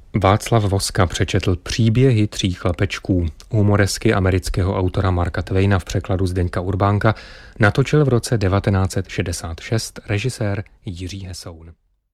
Václav Voska přečetl Příběhy tří chlapečků. Humoresky amerického autora Marka Twaina v překladu Zdeňka Urbánka natočil v roce 1966 režisér Jiří Hesoun.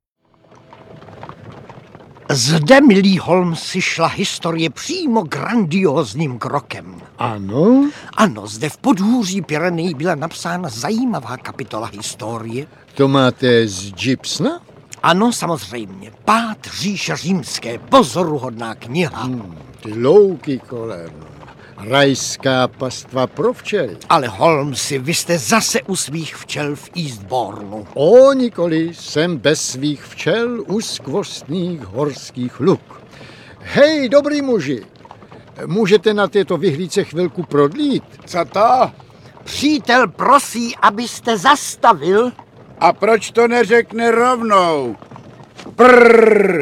Zde, milý Holmesi, šla historie přímo grandiózním krokem. Ano? Ano, zde v podhůří Pyrenejí byla napsána zajímavá kapitola historie. To máte z Gibsona? Ano, samozřejmě. Pád říše římské, pozoruhodná kniha. Ty louky kolem. Rajská pastva pro včely. Ale Holmesi, vy jste zase u svých včel v Eastbournu. O nikoli, jsem bez svých včel u skvostných horských luk. Hej, dobrý muži, můžete na této vyhlídce chvilku prodlít? Co to? Přítel prosí, abyste zastavil. A proč to neřekne rovnou? Prrr.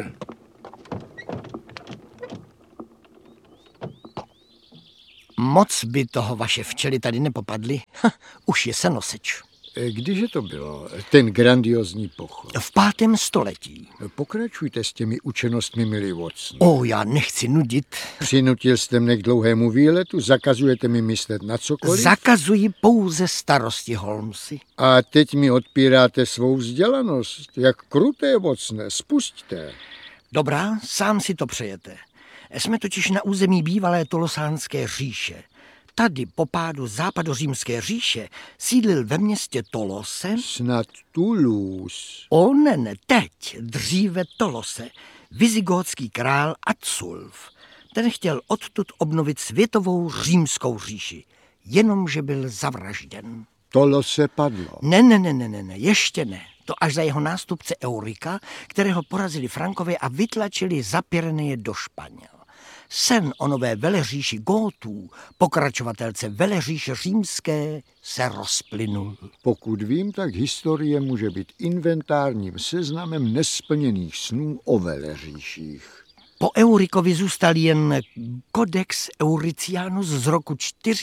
Moc by toho vaše včely tady nepopadly. Už je senoseč. Kdyže to bylo, ten grandiozní pochod? V 5. století. Pokračujte s těmi učenostmi, milý Watson. Já nechci nudit. Přinutil jste mne k dlouhému výletu, zakazujete mi myslet na cokoliv? Zakazuji pouze starosti, Holmesi. A teď mi odpíráte svou vzdělanost. Jak kruté, Watsone, spusťte. Dobrá, sám si to přejete. Jsme totiž na území bývalé Tolosánské říše. Tady po pádu západořímské říše sídlil ve městě Tolose. Snad Toulouse. Ne, teď, dříve Tolose, vizigótský král Atsulf. Ten chtěl odtud obnovit světovou římskou říši, jenomže byl zavražděn. Tolose padlo. Ne, ještě ne. To až za jeho nástupce Eurika, kterého porazili Frankové a vytlačili za Pyreneje do Španěl. Sen o nové veleříši Gótů, pokračovatelce veleříše římské, se rozplynul. Pokud vím, tak historie může být inventárním seznamem nesplněných snů o veleříších. Po Eurikovi zůstal jen Codex Euricianus z roku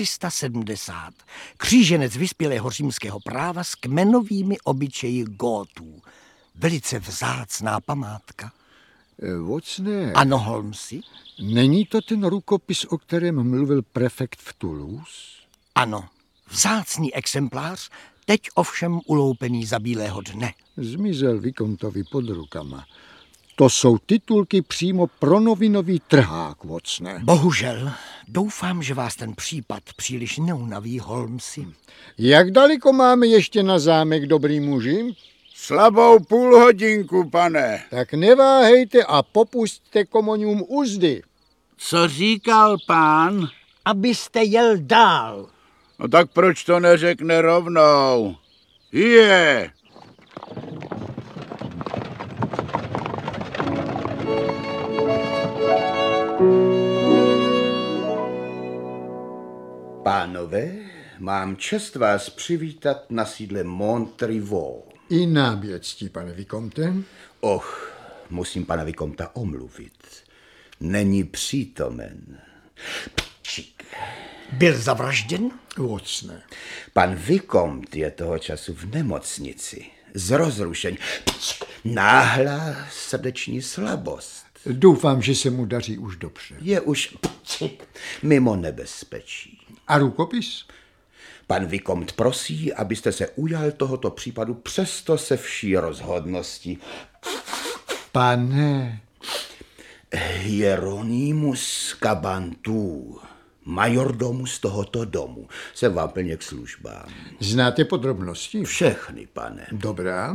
470, kříženec vyspělého římského práva s kmenovými obyčeji Gótů. Velice vzácná památka. Watsone. Ano, Holmesi? Není to ten rukopis, o kterém mluvil prefekt v Toulouse? Ano, vzácný exemplář, teď ovšem uloupený za bílého dne. Zmizel Vikontovi pod rukama. To jsou titulky přímo pro novinový trhák, Watsone. Bohužel, doufám, že vás ten případ příliš neunaví, Holmesi. Jak daleko máme ještě na zámek, dobrý muži? Slabou půlhodinku, pane. Tak neváhejte a popusťte komoňům uzdy. Co říkal pán? Abyste jel dál. No tak proč to neřekne rovnou? Je. Pánové, mám čest vás přivítat na sídle Montrivaux. I náběctí, pane Vikomte. Musím pana Vikomta omluvit. Není přítomen. Pčik. Byl zavražděn? Watsone. Pan Vikomte je toho času v nemocnici. Z rozrušení. Náhlá srdeční slabost. Doufám, že se mu daří už dobře. Je už mimo nebezpečí. A rukopis? Pan Vikomte prosí, abyste se ujal tohoto případu přesto se vší rozhodností. Pane. Hieronymus Cabantu, majordomus tohoto domu, jsem vám plně k službám. Znáte podrobnosti? Všechny, pane. Dobrá.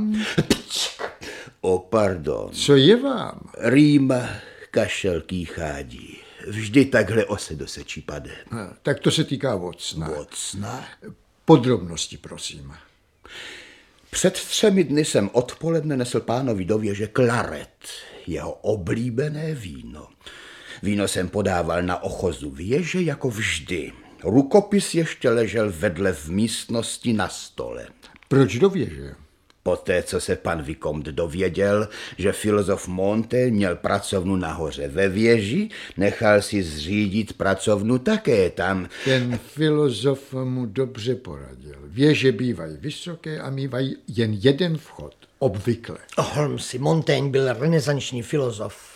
Pardon. Co je vám? Rýma, kašel, kýchádí. Vždy takhle ose do sečí pade. Tak to se týká Watsona. Watsona? Podrobnosti, prosím. Před 3 dny jsem odpoledne nesl pánovi do věže klaret, jeho oblíbené víno. Víno jsem podával na ochozu věže jako vždy. Rukopis ještě ležel vedle v místnosti na stole. Proč do věže? Poté, co se pan Vikomte dověděl, že filozof Montaigne měl pracovnu nahoře ve věži, nechal si zřídit pracovnu také tam. Ten filozof mu dobře poradil. Věže bývají vysoké a mývají jen jeden vchod. Obvykle. Holmesi, Montaigne byl renesanční filozof.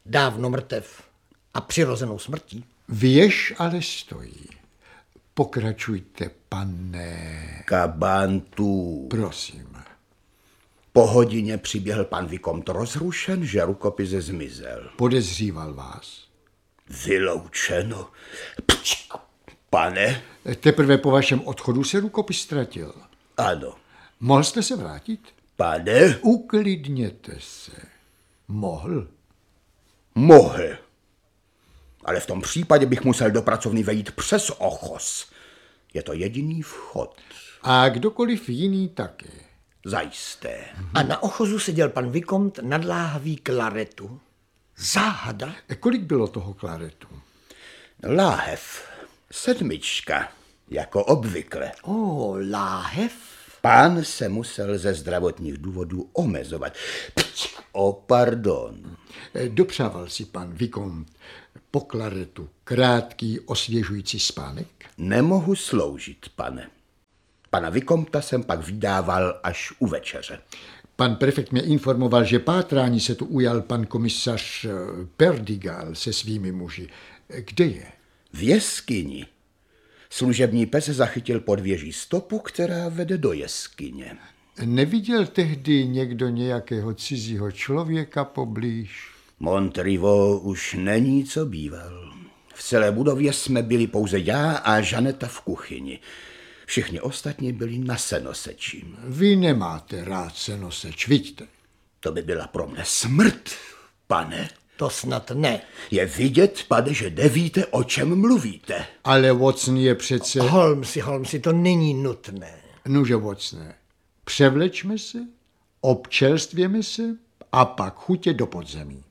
Dávno mrtev a přirozenou smrtí. Věž ale stojí. Pokračujte, pane. Kabantu. Prosím. Po hodině přiběhl pan Vicomte rozrušen, že rukopis zmizel. Podezříval vás. Vyloučeno. Pane? Teprve po vašem odchodu se rukopis ztratil. Ano. Mohl jste se vrátit? Pane? Uklidněte se. Mohl. Mohl. Ale v tom případě bych musel do pracovny vejít přes ochos. Je to jediný vchod. A kdokoliv jiný taky. Zajisté. A na ochozu seděl pan Vicomte nad láhví klaretu. Záhada? Kolik bylo toho klaretu? Láhev. 7, jako obvykle. Láhev? Pán se musel ze zdravotních důvodů omezovat. Pardon. Dopřával si pan Vicomte po klaretu krátký osvěžující spánek? Nemohu sloužit, pane. Pana Vicomta jsem pak vydával až u večeře. Pan prefekt mě informoval, že pátrání se tu ujal pan komisař Perdigal se svými muži. Kde je? V jeskyni. Služební pes zachytil pod věží stopu, která vede do jeskyně. Neviděl tehdy někdo nějakého cizího člověka poblíž? Montriveau už není, co býval. V celé budově jsme byli pouze já a Žaneta v kuchyni. Všichni ostatní byli na senoseči. Vy nemáte rád senoseč, vidíte. To by byla pro mne smrt, pane. To snad ne. Je vidět, pane, že nevíte, o čem mluvíte. Ale Watson je přece... Holmesi, to není nutné. Nuže, Watsone, převlečme se, občerstvěme se a pak chutě do podzemí.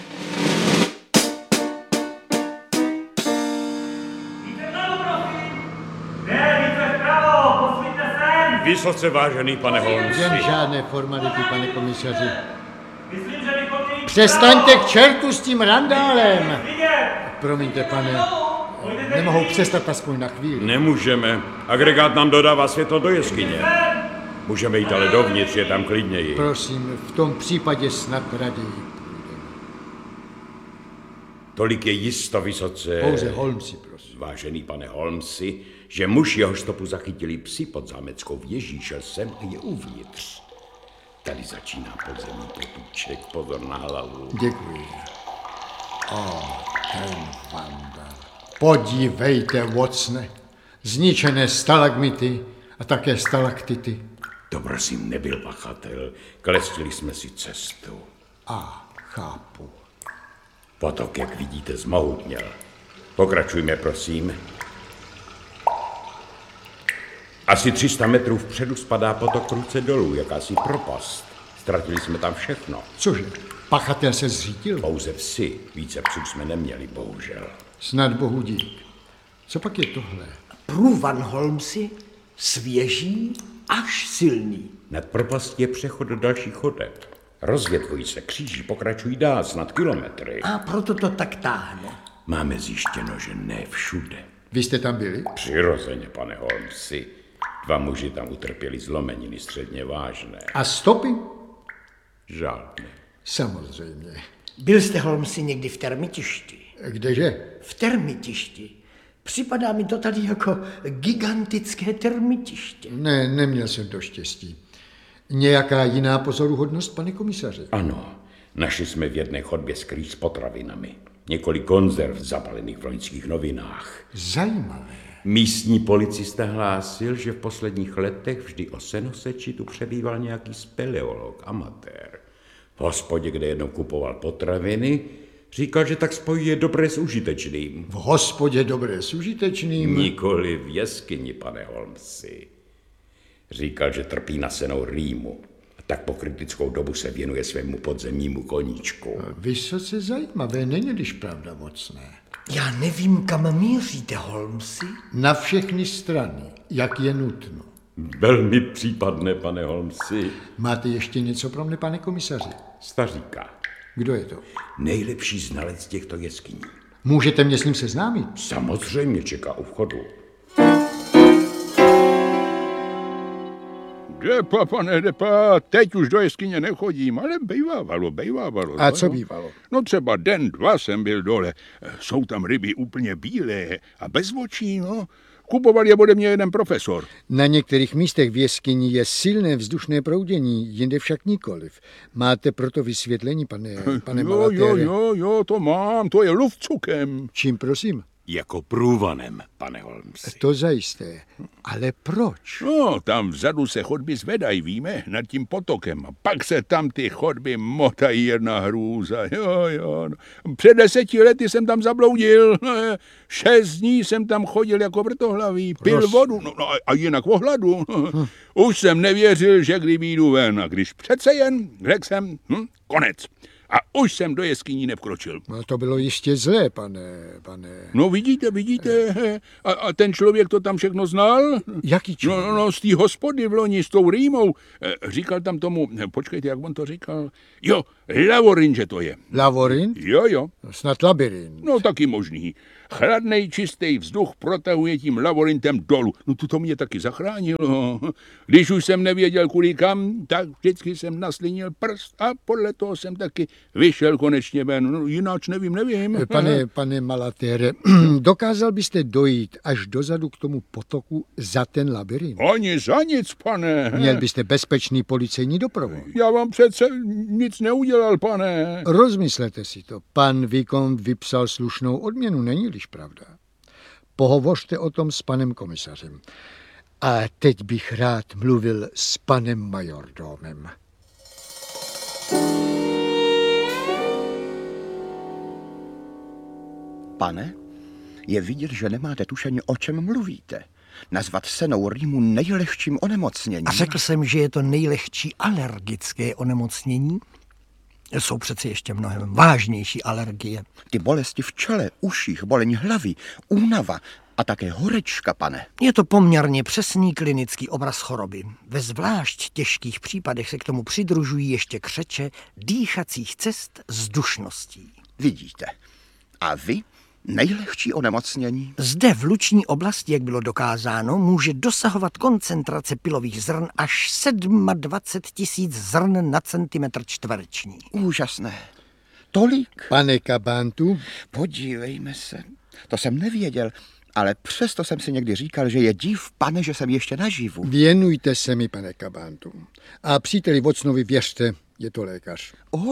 Vysoce vážený pane Holmes. Jen žádné formality, pane komisaři. Přestaňte k čertu s tím randálem. Promiňte, pane, nemohou přestat aspoň na chvíli. Nemůžeme. Agregát nám dodává světlo do jeskyně. Můžeme jít ale dovnitř, je tam klidněji. Prosím, v tom případě snad raději. Tolik je jisto, vysoce... Pouze Holmesi, prosím. Vážený pane Holmesi, že muž, jeho stopu zachytili psi pod zámeckou věží, šel sem a je uvnitř. Tady začíná podzemní potůček, pozor na hlavu. Děkuji. Ten vandal. Podívejte, Watsone, zničené stalagmity a také stalaktity. To prosím nebyl pachatel, klestili jsme si cestu. Chápu. Potok, jak vidíte, zmohutněl. Pokračujme, prosím. Asi 300 metrů vpředu spadá potok ruce dolů, jakási propast. Ztratili jsme tam všechno. Cože, pachatel se zřítil? Pouze psy, více psů jsme neměli, bohužel. Snad bohu dík. Co pak je tohle? Průvan, Holmesi, svěží až silný. Nad propastí je přechod do dalších chodeb. Rozvětvují se, kříží, pokračují dál, snad kilometry. A proto to tak táhne. Máme zjištěno, že ne všude. Vy jste tam byli? Přirozeně, pane Holmesi. 2 muži tam utrpěli zlomeniny středně vážné. A stopy? Žádné. Samozřejmě. Byl jste, Holmesi, někdy v Termitišti? Kdeže? V Termitišti. Připadá mi to tady jako gigantické termitiště. Ne, neměl jsem to štěstí. Nějaká jiná pozoruhodnost, pane komisaři? Ano, našli jsme v jedné chodbě skrýt s potravinami. Několik konzerv zabalených v loňských novinách. Zajímavé. Místní policista hlásil, že v posledních letech vždy o senoseči tu přebýval nějaký speleolog, amatér. V hospodě, kde jednou kupoval potraviny, říkal, že tak spojuje dobré s užitečným. V hospodě dobré s užitečným? Nikoli v jeskyni, pane Holmesi. Říkal, že trpí na senou rýmu. A tak po kritickou dobu se věnuje svému podzemnímu koníčku. Vysoce zajímavé, není-liž pravda, Watsone. Já nevím, kam míříte, Holmesi. Na všechny strany, jak je nutno. Velmi případné, pane Holmesi. Máte ještě něco pro mne, pane komisaři? Staříka. Kdo je to? Nejlepší znalec těchto jeskyní. Můžete mě s ním seznámit? Samozřejmě čeká u vchodu. Depa, pane, depa, teď už do jeskyně nechodím, ale bejvávalo. A co bývalo? No třeba den, dva jsem byl dole. Jsou tam ryby úplně bílé a bez očí, no. Kupoval je ode mě jeden profesor. Na některých místech v jeskyni je silné vzdušné proudění, jinde však nikoliv. Máte proto vysvětlení, pane Malatere? Jo, to mám, to je lufcukem. Čím prosím? Jako průvanem, pane Holmesi. To zajisté. Ale proč? No, tam vzadu se chodby zvedají, víme, nad tím potokem. A pak se tam ty chodby motají, jedna hrůza. Jo. Před 10 lety jsem tam zabloudil. 6 dní jsem tam chodil jako vrtohlavý. Pil vodu, no a jinak o hladu. Už jsem nevěřil, že kdy vyjdu ven. A když přece jen, řekl jsem, konec. A už jsem do jeskyní nevkročil. No, to bylo jistě zlé, pane. No vidíte. A ten člověk to tam všechno znal? Jaký člověk? No, z té hospody v loni s tou rýmou. Říkal tam tomu, počkejte, jak on to říkal? Jo, Lavorin, že to je. Lavorin? Jo. Snad labirint. No taky možný. Chladnej, čistý vzduch protahuje tím lavorintem dolů. No to mě taky zachránilo. Když už jsem nevěděl kudy kam, tak vždycky jsem naslinil prst a podle toho jsem taky vyšel konečně ven. No, jináč nevím. Pane Malatere, dokázal byste dojít až dozadu k tomu potoku za ten labirint? Ani za nic, pane. Měl byste bezpečný policejní doprovod. Já vám přece nic neudělal, pane. Rozmyslete si to. Pan Vicomte vypsal slušnou odměnu, není-liž pravda. Pohovořte o tom s panem komisařem. A teď bych rád mluvil s panem majordomem. Pane, je vidět, že nemáte tušení, o čem mluvíte. Nazvat senou rýmu nejlehčím onemocněním. A řekl jsem, že je to nejlehčí alergické onemocnění. Jsou přece ještě mnohem vážnější alergie. Ty bolesti v čele, uších, bolení hlavy, únava a také horečka, pane. Je to poměrně přesný klinický obraz choroby. Ve zvlášť těžkých případech se k tomu přidružují ještě křeče dýchacích cest s dušností. Vidíte. A vy? Nejlehčí onemocnění? Zde v luční oblasti, jak bylo dokázáno, může dosahovat koncentrace pilových zrn až 27 000 zrn na centimetr čtvereční. Úžasné. Tolik? Pane Cabantu? Podívejme se. To jsem nevěděl, ale přesto jsem si někdy říkal, že je div, pane, že jsem ještě naživu. Věnujte se mi, pane Cabantu. A příteli Watsonovi věřte, je to lékař.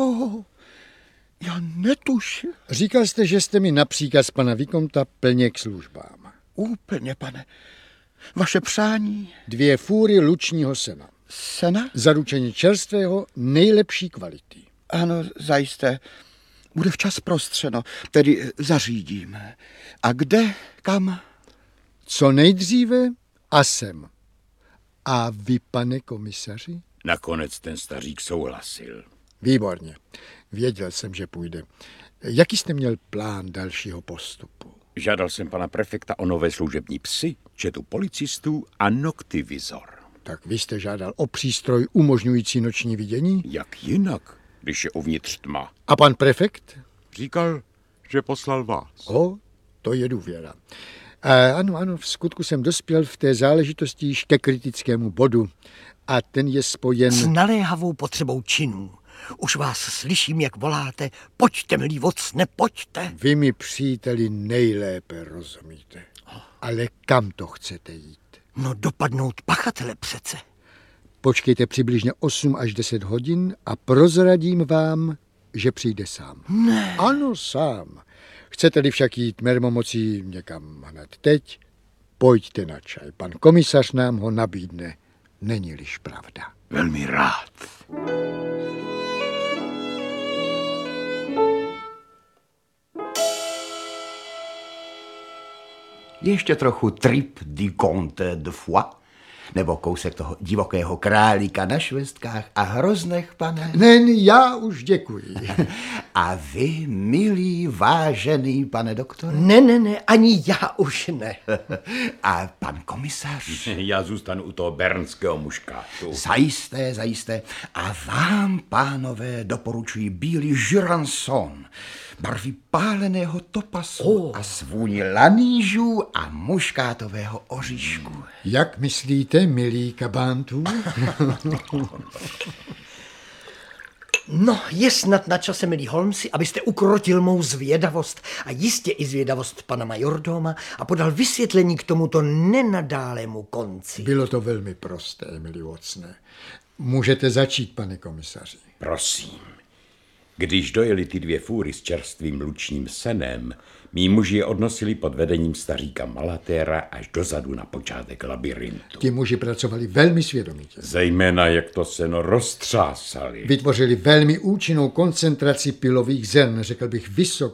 Já netušil. Říkal jste, že jste mi na příkaz pana Vicomta plně k službám. Úplně, pane. Vaše přání? 2 fůry lučního sena. Sena? Zaručení čerstvého nejlepší kvality. Ano, zajisté. Bude včas prostřeno, tedy zařídím. A kde, kam? Co nejdříve a sem. A vy, pane komisaři? Nakonec ten stařík souhlasil. Výborně. Věděl jsem, že půjde. Jaký jste měl plán dalšího postupu? Žádal jsem pana prefekta o nové služební psy, četu policistů a noktivizor. Tak vy jste žádal o přístroj umožňující noční vidění? Jak jinak, když je uvnitř tma? A pan prefekt? Říkal, že poslal vás. To je důvěra. Ano, v skutku jsem dospěl v té záležitosti již ke kritickému bodu. A ten je spojen s naléhavou potřebou činů. Už vás slyším, jak voláte, pojďte, milý Watsone, pojďte. Vy mi, příteli, nejlépe rozumíte. Ale kam to chcete jít? No dopadnout pachatele přece. Počkejte přibližně 8 až 10 hodin a prozradím vám, že přijde sám. Ne. Ano, sám. Chcete-li však jít mermomocí někam hned teď, pojďte na čaj. Pan komisař nám ho nabídne. Není-liž pravda. Velmi rád. Ještě trochu trip du comte de Foix, nebo kousek toho divokého králíka na švestkách a hroznech, pane? Ne, já už děkuji. A vy, milý, vážený pane doktore? Ne, ani já už ne. A pan komisař? Já zůstanu u toho bernského muškátu. Zajisté. A vám, pánové, doporučuji bílý Jurançon. barvy páleného topasu a svůni lanížů a muškátového oříšku. Jak myslíte, milý Kabántů? No, je snad na čase, milí Holmesi, abyste ukrotil mou zvědavost a jistě i zvědavost pana majordoma a podal vysvětlení k tomuto nenadálému konci. Bylo to velmi prosté, milý Watsone. Můžete začít, pane komisaři. Prosím. Když dojeli ty 2 fůry s čerstvým lučním senem, mí muži je odnosili pod vedením staříka Malatéra až dozadu na počátek labirintu. Ti muži pracovali velmi svědomitě. Zejména jak to seno roztřásali. Vytvořili velmi účinnou koncentraci pilových zrn, řekl bych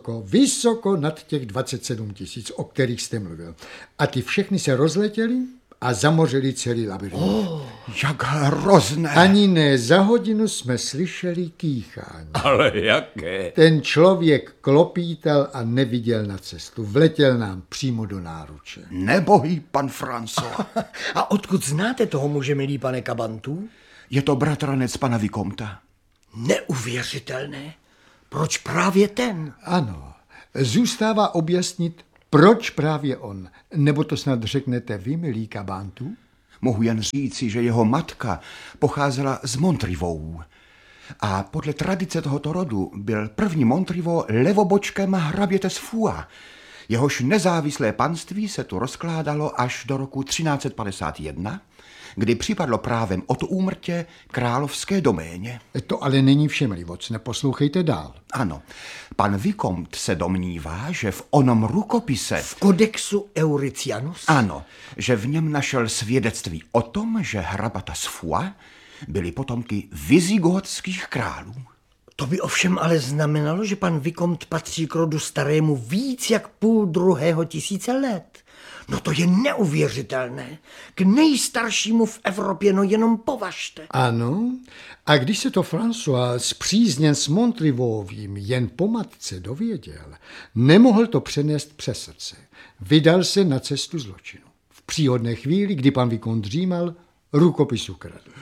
vysoko nad těch 27 000, o kterých jste mluvil. A ty všechny se rozletěly a zamořili celý labirint. Jak hrozné. Ani ne za hodinu jsme slyšeli kýchání. Ale jaké? Ten člověk klopítal a neviděl na cestu. Vletěl nám přímo do náruče. Nebohý pan François. A odkud znáte toho muže, milý pane Kabantů? Je to bratranec pana Vikomta. Neuvěřitelné. Proč právě ten? Ano, zůstává objasnit, proč právě on. Nebo to snad řeknete vy, milý Kabántů? Mohu jen říci, že jeho matka pocházela z Montrivou. A podle tradice tohoto rodu byl první Montriveau levobočkem hraběte z Foix. Jehož nezávislé panství se tu rozkládalo až do roku 1351, kdy připadlo právem od úmrtě královské doméně. To ale není vše, milý Watsone, poslouchejte dál. Ano, pan Vicomte se domnívá, že v onom rukopise... V kodexu Euricianus? Ano, že v něm našel svědectví o tom, že hrabata z Foix byli potomky vizigótských králů. To by ovšem ale znamenalo, že pan Vicomte patří k rodu starému víc jak 2,5 tisíce let. No to je neuvěřitelné. K nejstaršímu v Evropě, no jenom považte. Ano, a když se to François spřízněn s Montriveauovým jen po matce dověděl, nemohl to přenést přes srdce. Vydal se na cestu zločinu. V příhodné chvíli, kdy pan Vicomte dřímal, rukopis ukradl.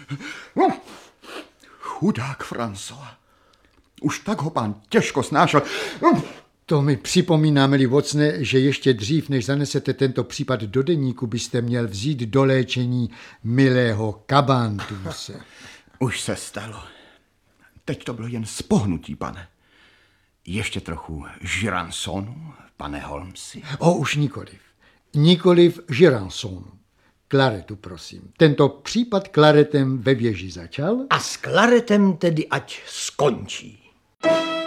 Chudák François. Už tak ho pán těžko snášel. To mi připomíná, milý Watsone, že ještě dřív, než zanesete tento případ do deníku, byste měl vzít do léčení milého Kabántuse. Už se stalo. Teď to bylo jen spohnutí, pane. Ještě trochu žiransonu, pane Holmesi. Už nikoliv. Nikoliv žiransonu. Klaretu, prosím. Tento případ klaretem ve věži začal. A s klaretem tedy ať skončí.